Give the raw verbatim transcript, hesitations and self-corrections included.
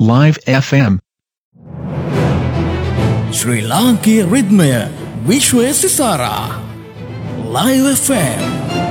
Live F M. ශ්‍රී ලාංකීය රිද්මය විශ්වය සිසාරා. Live F M.